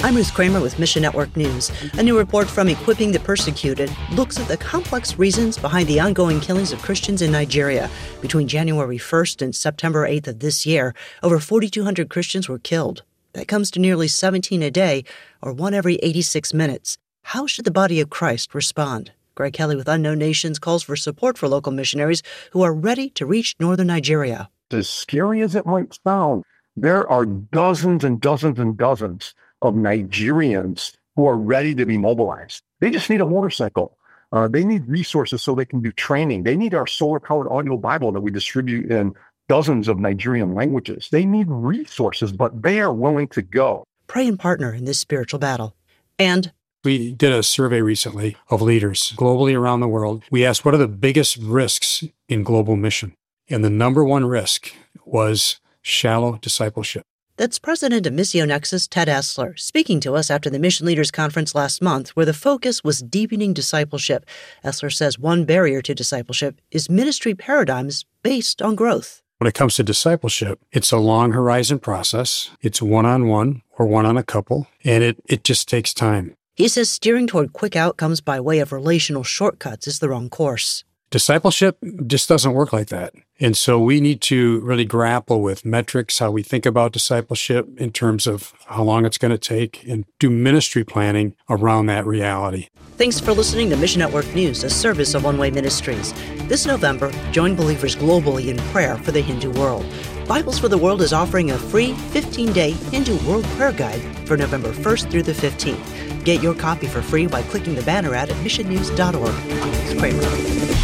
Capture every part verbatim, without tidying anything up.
I'm Ruth Kramer with Mission Network News. A new report from Equipping the Persecuted looks at the complex reasons behind the ongoing killings of Christians in Nigeria. Between January first and September eighth of this year, over forty-two hundred Christians were killed. That comes to nearly seventeen a day, or one every eighty-six minutes. How should the body of Christ respond? Greg Kelly with Unknown Nations calls for support for local missionaries who are ready to reach northern Nigeria. As scary as it might sound, there are dozens and dozens and dozens of Nigerians who are ready to be mobilized. They just need a motorcycle. Uh, they need resources so they can do training. They need our solar-powered audio Bible that we distribute in dozens of Nigerian languages. They need resources, but they are willing to go. Pray and partner in this spiritual battle. And we did a survey recently of leaders globally around the world. We asked, what are the biggest risks in global mission? And the number one risk was shallow discipleship. That's President of Missio Nexus, Ted Esler, speaking to us after the Mission Leaders Conference last month, where the focus was deepening discipleship. Esler says one barrier to discipleship is ministry paradigms based on growth. When it comes to discipleship, it's a long horizon process. It's one-on-one or one on a couple, and it, it just takes time. He says steering toward quick outcomes by way of relational shortcuts is the wrong course. Discipleship just doesn't work like that. And so we need to really grapple with metrics, how we think about discipleship in terms of how long it's going to take, and do ministry planning around that reality. Thanks for listening to Mission Network News, a service of One Way Ministries. This November, join believers globally in prayer for the Hindu world. Bibles for the World is offering a free fifteen-day Hindu World Prayer Guide for November first through the fifteenth. Get your copy for free by clicking the banner ad at mission news dot org. I'm Ruth Kramer.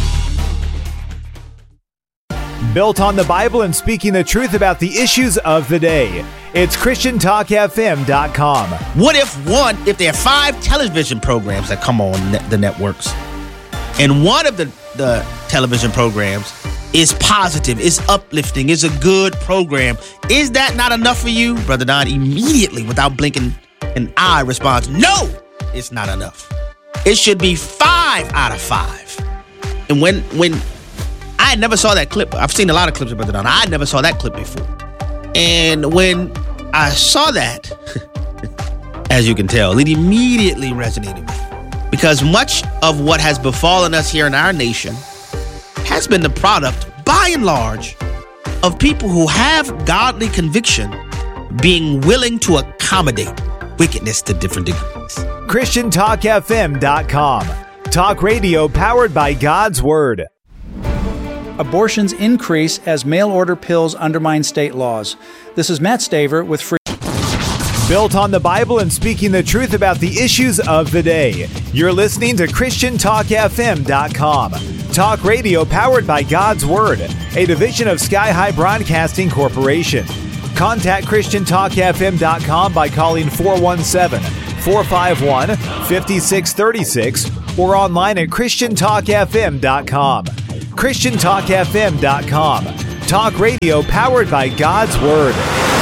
Built on the Bible and speaking the truth about the issues of the day. It's Christian Talk F M dot com. What if one, if there are five television programs that come on ne- the networks, and one of the, the television programs is positive, is uplifting, is a good program, is that not enough for you? Brother Don immediately, without blinking an eye, responds, no, it's not enough. It should be five out of five. And when when I never saw that clip. I've seen a lot of clips of Brother Don. I never saw that clip before. And when I saw that, as you can tell, it immediately resonated with me. Because much of what has befallen us here in our nation has been the product, by and large, of people who have godly conviction being willing to accommodate wickedness to different degrees. Christian Talk F M dot com. Talk radio powered by God's Word. Abortions increase as mail-order pills undermine state laws. This is Matt Staver with Free. Built on the Bible and speaking the truth about the issues of the day. You're listening to Christian Talk F M dot com. Talk radio powered by God's Word, a division of Sky High Broadcasting Corporation. Contact Christian Talk F M dot com by calling four one seven, four five one, five six three six or online at Christian Talk F M dot com. Christian Talk F M dot com. Talk radio powered by God's Word.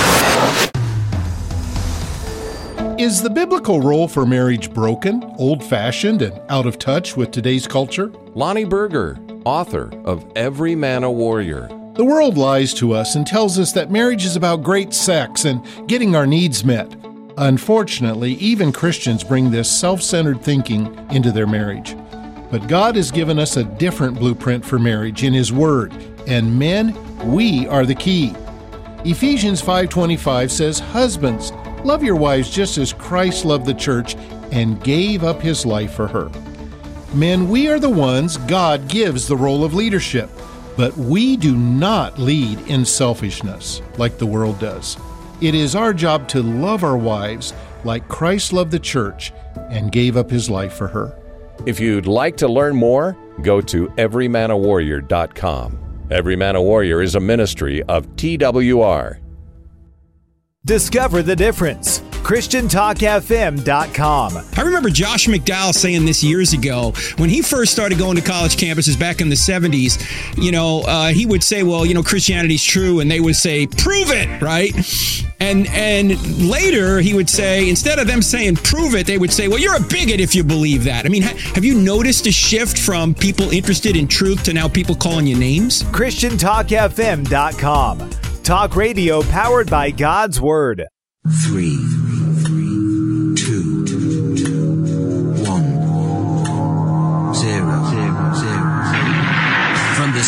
Is the biblical role for marriage broken, old-fashioned, and out of touch with today's culture? Lonnie Berger, author of Every Man a Warrior. The world lies to us and tells us that marriage is about great sex and getting our needs met. Unfortunately, even Christians bring this self-centered thinking into their marriage. But God has given us a different blueprint for marriage in His Word, and men, we are the key. Ephesians five twenty-five says, "Husbands, love your wives just as Christ loved the church and gave up His life for her." Men, we are the ones God gives the role of leadership, but we do not lead in selfishness like the world does. It is our job to love our wives like Christ loved the church and gave up His life for her. If you'd like to learn more, go to every man a warrior dot com. Every Man a Warrior is a ministry of T W R. Discover the difference. Christian Talk F M dot com. I remember Josh McDowell saying this years ago when he first started going to college campuses back in the seventies. You know, uh, he would say, well, you know, Christianity's true. And they would say, prove it, right? And and later he would say, instead of them saying prove it, they would say, well, you're a bigot if you believe that. I mean, ha- have you noticed a shift from people interested in truth to now people calling you names? Christian Talk F M dot com. Talk radio powered by God's Word. Three, three, three,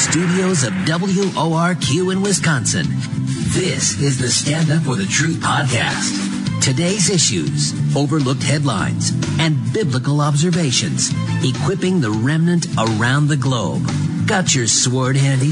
studios of W O R Q in Wisconsin, this is the Stand Up for the Truth podcast. Today's issues, overlooked headlines, and biblical observations, equipping the remnant around the globe. Got your sword handy?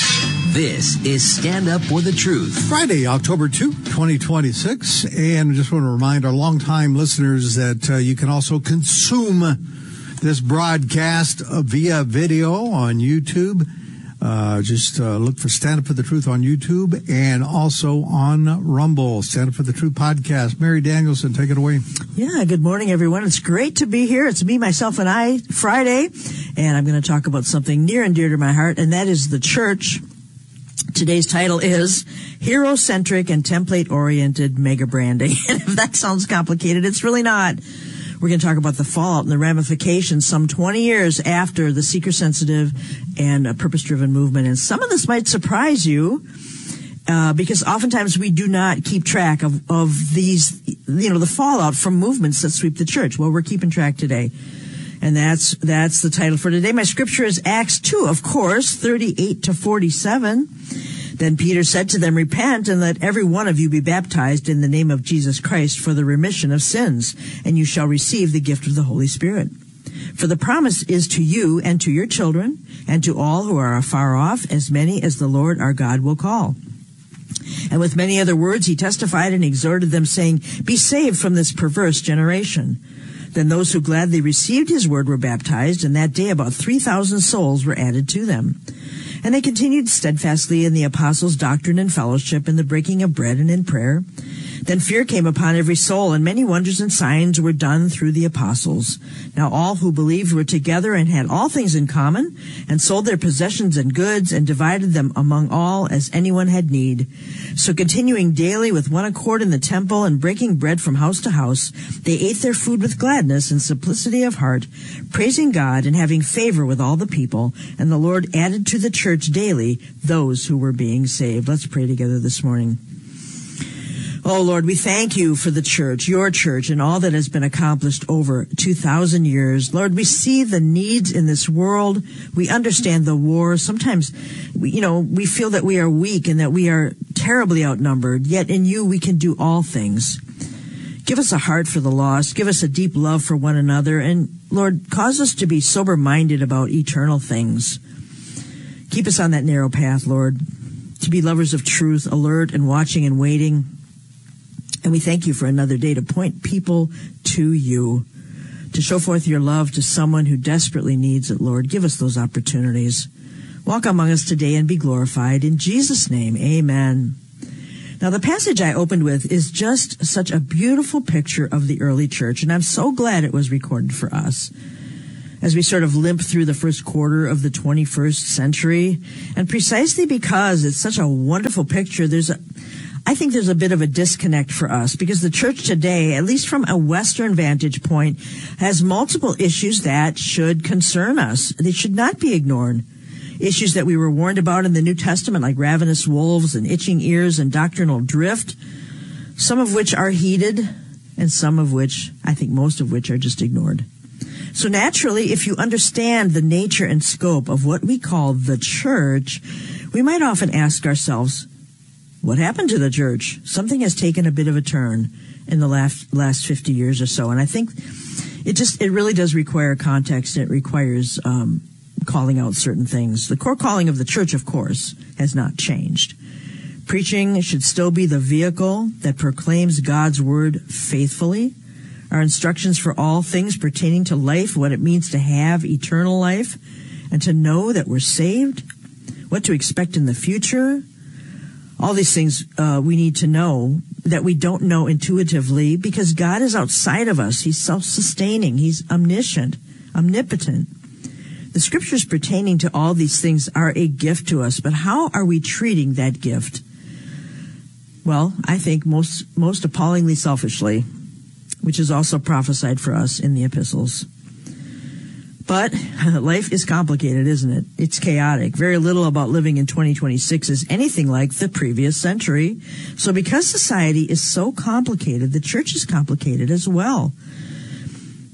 This is Stand Up for the Truth. Friday, October second, twenty twenty-six. And I just want to remind our longtime listeners that uh, you can also consume this broadcast uh, via video on YouTube. Uh, just uh, look for Stand Up for the Truth on YouTube and also on Rumble. Stand Up for the Truth podcast. Mary Danielson, take it away. Yeah, good morning, everyone. It's great to be here. It's me, myself, and I, Friday. And I'm going to talk about something near and dear to my heart, and that is the church. Today's title is Hero-Centric and Template-Oriented Mega Branding. And if that sounds complicated, it's really not. We're going to talk about the fallout and the ramifications some twenty years after the seeker-sensitive and uh, purpose-driven movement. And some of this might surprise you uh, because oftentimes we do not keep track of, of these, you know, the fallout from movements that sweep the church. Well, we're keeping track today. And that's, that's the title for today. My scripture is Acts two, of course, thirty-eight to forty-seven. Then Peter said to them, repent and let every one of you be baptized in the name of Jesus Christ for the remission of sins, and you shall receive the gift of the Holy Spirit. For the promise is to you and to your children and to all who are afar off, as many as the Lord our God will call. And with many other words he testified and exhorted them, saying, be saved from this perverse generation. Then those who gladly received his word were baptized, and that day about three thousand souls were added to them. And they continued steadfastly in the apostles' doctrine and fellowship, in the breaking of bread and in prayer. Then fear came upon every soul, and many wonders and signs were done through the apostles. Now all who believed were together and had all things in common, and sold their possessions and goods, and divided them among all as anyone had need. So continuing daily with one accord in the temple, and breaking bread from house to house, they ate their food with gladness and simplicity of heart, praising God and having favor with all the people. And the Lord added to the church daily those who were being saved. Let's pray together this morning. Oh, Lord, we thank you for the church, your church, and all that has been accomplished over two thousand years. Lord, we see the needs in this world. We understand the war. Sometimes, we, you know, we feel that we are weak and that we are terribly outnumbered, yet in you we can do all things. Give us a heart for the lost. Give us a deep love for one another. And, Lord, cause us to be sober-minded about eternal things. Keep us on that narrow path, Lord, to be lovers of truth, alert and watching and waiting. And we thank you for another day to point people to you, to show forth your love to someone who desperately needs it, Lord. Give us those opportunities. Walk among us today and be glorified. In Jesus' name, amen. Now, the passage I opened with is just such a beautiful picture of the early church, and I'm so glad it was recorded for us as we sort of limp through the first quarter of the twenty-first century. And precisely because it's such a wonderful picture, there's a I think there's a bit of a disconnect for us because the church today, at least from a Western vantage point, has multiple issues that should concern us. They should not be ignored. Issues that we were warned about in the New Testament, like ravenous wolves and itching ears and doctrinal drift, some of which are heeded and some of which, I think most of which, are just ignored. So naturally, if you understand the nature and scope of what we call the church, we might often ask ourselves, what happened to the church? Something has taken a bit of a turn in the last last fifty years or so. And I think it just, it really does require context. It requires um, calling out certain things. The core calling of the church, of course, has not changed. Preaching should still be the vehicle that proclaims God's word faithfully. Our instructions for all things pertaining to life, what it means to have eternal life, and to know that we're saved, what to expect in the future. All these things uh, we need to know that we don't know intuitively because God is outside of us. He's self-sustaining. He's omniscient, omnipotent. The scriptures pertaining to all these things are a gift to us, but how are we treating that gift? Well, I think most most appallingly selfishly, which is also prophesied for us in the epistles. But life is complicated, isn't it? It's chaotic. Very little about living in twenty twenty-six is anything like the previous century. So because society is so complicated, the church is complicated as well.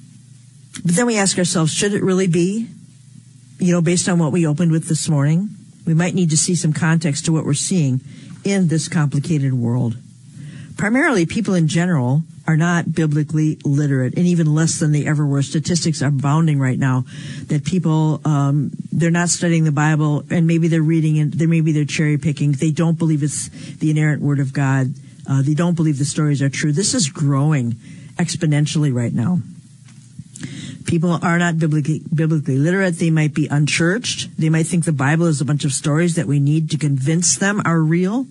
But then we ask ourselves, should it really be? You know, based on what we opened with this morning, We might need to see some context to what we're seeing in this complicated world. Primarily, people in general are not biblically literate, and even less than they ever were. Statistics are abounding right now that people, um, they're not studying the Bible, and maybe they're reading it, they maybe they're cherry picking. They don't believe it's the inerrant word of God. Uh, they don't believe the stories are true. This is growing exponentially right now. People are not biblically, biblically literate. They might be unchurched. They might think the Bible is a bunch of stories that we need to convince them are real.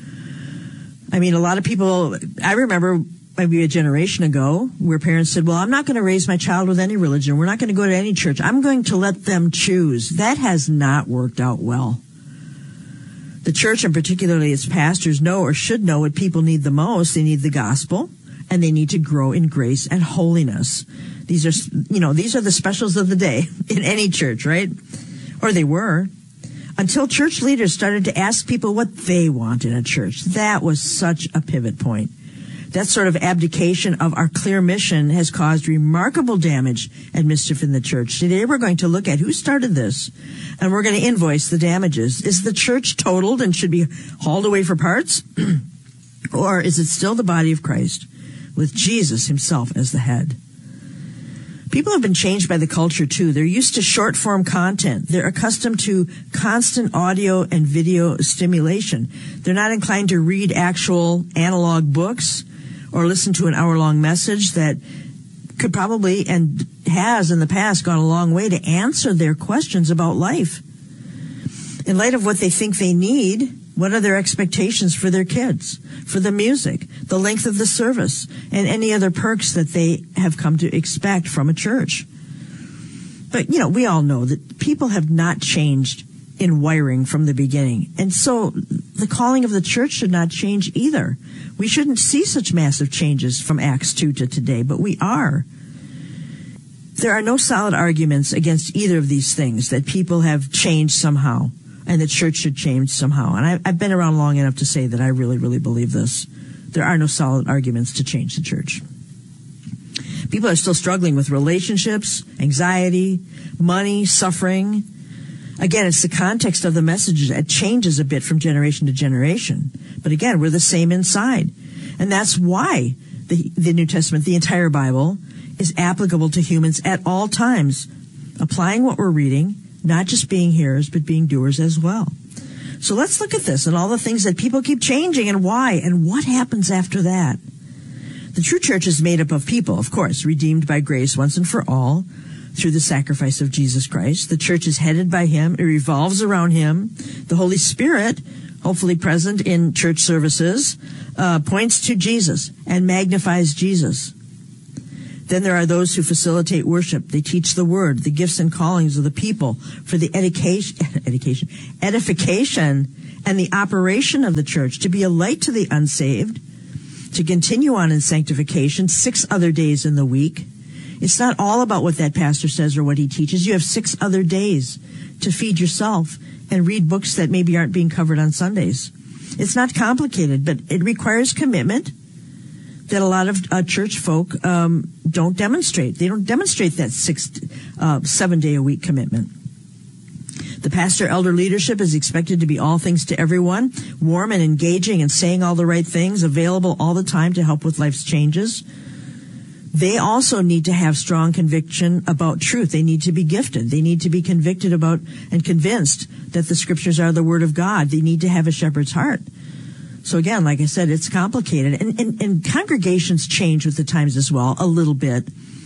I mean, a lot of people, I remember maybe a generation ago where parents said, well, I'm not going to raise my child with any religion. We're not going to go to any church. I'm going to let them choose. That has not worked out well. The church, and particularly its pastors, know or should know what people need the most. They need the gospel, and they need to grow in grace and holiness. These are, you know, these are the specials of the day in any church, right? Or they were. Until church leaders started to ask people what they want in a church. That was such a pivot point. That sort of abdication of our clear mission has caused remarkable damage and mischief in the church. Today we're going to look at who started this, and we're going to invoice the damages. Is the church totaled and should be hauled away for parts? Or is it still the body of Christ with Jesus himself as the head? People have been changed by the culture, too. They're used to short-form content. They're accustomed to constant audio and video stimulation. They're not inclined to read actual analog books or listen to an hour-long message that could probably and has in the past gone a long way to answer their questions about life. In light of what they think they need, what are their expectations for their kids, for the music, the length of the service, and any other perks that they have come to expect from a church? But, you know, we all know that people have not changed in wiring from the beginning. And so the calling of the church should not change either. We shouldn't see such massive changes from Acts two to today, but we are. There are no solid arguments against either of these things, that people have changed somehow and the church should change somehow. And I, I've been around long enough to say that I really, really believe this. There are no solid arguments to change the church. People are still struggling with relationships, anxiety, money, suffering. Again, it's the context of the message that changes a bit from generation to generation. But again, we're the same inside. And that's why the, the New Testament, the entire Bible, is applicable to humans at all times, applying what we're reading, not just being hearers, but being doers as well. So let's look at this and all the things that people keep changing and why and what happens after that. The true church is made up of people, of course, redeemed by grace once and for all through the sacrifice of Jesus Christ. The church is headed by him. It revolves around him. The Holy Spirit, hopefully present in church services, uh, points to Jesus and magnifies Jesus. Then there are those who facilitate worship. They teach the word, the gifts and callings of the people for the education, education, edification and the operation of the church, to be a light to the unsaved, to continue on in sanctification six other days in the week. It's not all about what that pastor says or what he teaches. You have six other days to feed yourself and read books that maybe aren't being covered on Sundays. It's not complicated, but it requires commitment that a lot of uh, church folk um, don't demonstrate. They don't demonstrate that six, uh, seven-day-a-week commitment. The pastor-elder leadership is expected to be all things to everyone, warm and engaging and saying all the right things, available all the time to help with life's changes. They also need to have strong conviction about truth. They need to be gifted. They need to be convicted about and convinced that the scriptures are the word of God. They need to have a shepherd's heart. So again, like I said, it's complicated. And, and, and congregations change with the times as well, a little bit.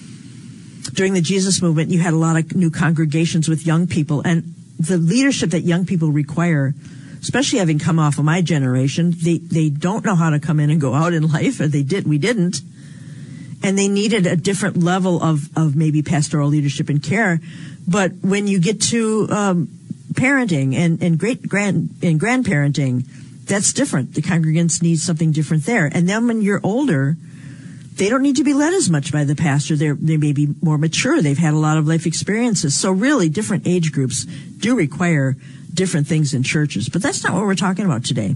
During the Jesus movement, you had a lot of new congregations with young people. And the leadership that young people require, especially having come off of my generation, they, they don't know how to come in and go out in life, or they did, we didn't. And they needed a different level of, of maybe pastoral leadership and care. But when you get to um, parenting and, and great grand and grandparenting, that's different. The congregants need something different there. And then when you're older, they don't need to be led as much by the pastor. They're, they may be more mature. They've had a lot of life experiences. So really, different age groups do require different things in churches. But that's not what we're talking about today.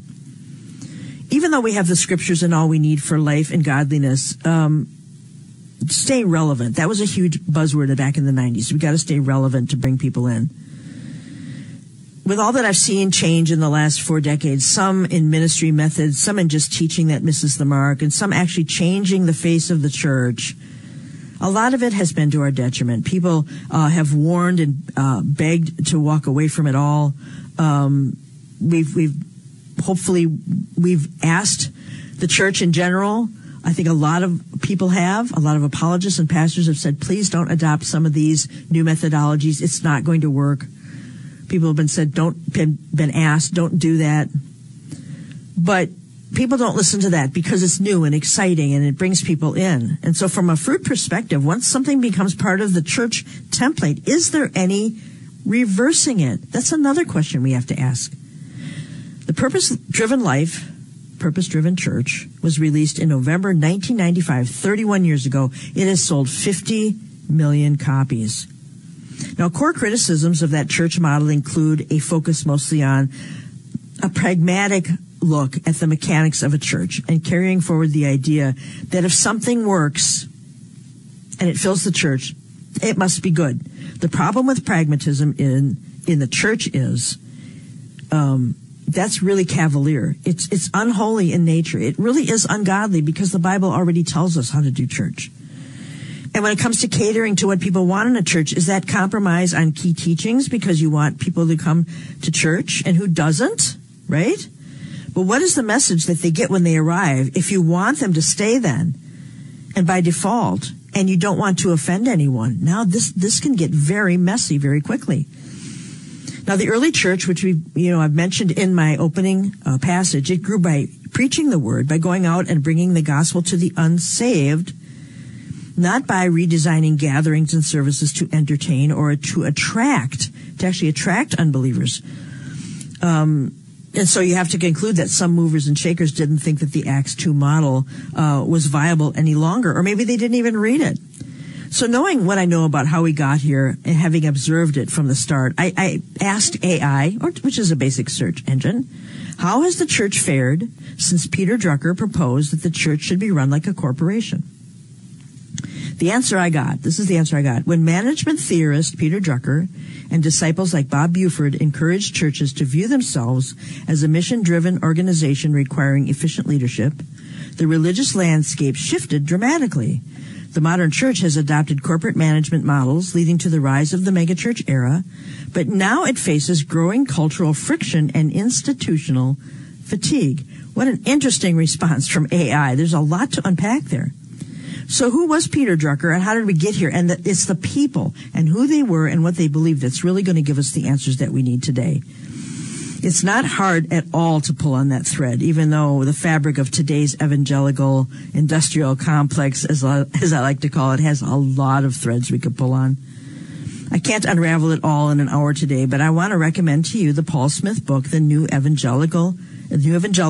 Even though we have the scriptures and all we need for life and godliness, um, stay relevant. That was a huge buzzword back in the nineties. We got to stay relevant to bring people in. with all that I've seen change in the last four decades, some in ministry methods, some in just teaching that misses the mark, and some actually changing the face of the church, a lot of it has been to our detriment. People uh, have warned and uh, begged to walk away from it all. Um, we've, we've hopefully we've asked the church in general. I think a lot of people have. A lot of apologists and pastors have said, please don't adopt some of these new methodologies. It's not going to work. People have been said, don't been, been asked, don't do that. But people don't listen to that because it's new and exciting and it brings people in. And so from a fruit perspective, once something becomes part of the church template, is there any reversing it? That's another question we have to ask. The Purpose-Driven Life, Purpose-Driven Church was released in November nineteen ninety-five, thirty-one years ago. It has sold fifty million copies. Now, core criticisms of that church model include a focus mostly on a pragmatic look at the mechanics of a church and carrying forward the idea that if something works and it fills the church, it must be good. The problem with pragmatism in in the church is um, that's really cavalier. It's it's unholy in nature. It really is ungodly because the Bible already tells us how to do church. And when it comes to catering to what people want in a church, is that compromise on key teachings because you want people to come to church, and who doesn't, right? But what is the message that they get when they arrive if you want them to stay then and by default, and you don't want to offend anyone? Now this this can get very messy very quickly. Now the early church, which we you know I've mentioned in my opening uh, passage, it grew by preaching the word, by going out and bringing the gospel to the unsaved, not by redesigning gatherings and services to entertain or to attract, to actually attract unbelievers. Um, and so you have to conclude that some movers and shakers didn't think that the Acts two model uh, was viable any longer, or maybe they didn't even read it. So knowing what I know about how we got here and having observed it from the start, I, I asked A I, or, which is a basic search engine, how has the church fared since Peter Drucker proposed that the church should be run like a corporation? The answer I got, this is the answer I got. When management theorist Peter Drucker and disciples like Bob Buford encouraged churches to view themselves as a mission-driven organization requiring efficient leadership, the religious landscape shifted dramatically. The modern church has adopted corporate management models, leading to the rise of the megachurch era, but now it faces growing cultural friction and institutional fatigue. What an interesting response from A I. There's a lot to unpack there. So who was Peter Drucker and how did we get here? And the, it's the people and who they were and what they believed that's really going to give us the answers that we need today. It's not hard at all to pull on that thread, even though the fabric of today's evangelical industrial complex, as I, as I like to call it, has a lot of threads we could pull on. I can't unravel it all in an hour today, but I want to recommend to you the Paul Smith book, The New Evangelical, The New Evangelical